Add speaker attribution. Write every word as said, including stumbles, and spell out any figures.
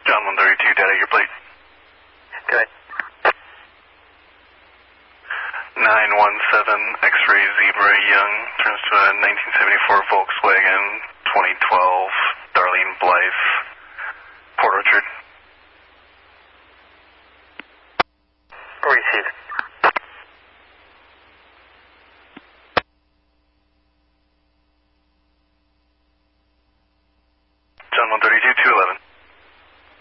Speaker 1: John one thirty-two, data your plate.
Speaker 2: Good.
Speaker 1: nine one seven X-ray Zebra Young turns to a nineteen seventy-four Volkswagen twenty twelve Darlene Blythe.